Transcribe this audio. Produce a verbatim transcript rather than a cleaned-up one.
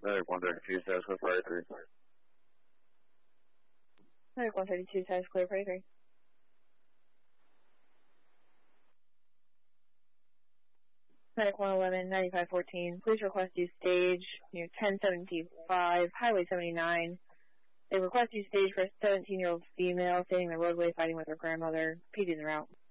Medic one thirty-two, status clear for three. Medic one thirty-two, status clear for three. Medic one eleven, ninety-five fourteen, please request you stage near ten seventy-five, Highway seventy-nine. They request you stage for a seventeen-year-old female standing in the roadway fighting with her grandmother. P D's en route.